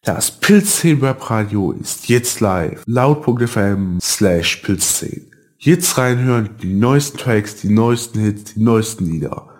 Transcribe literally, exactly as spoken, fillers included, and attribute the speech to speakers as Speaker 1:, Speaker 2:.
Speaker 1: Das Pilzzehn Webradio ist jetzt live. Laut.fm slash Pilzzehn. Jetzt reinhören, die neuesten Tracks, die neuesten Hits, die neuesten Lieder.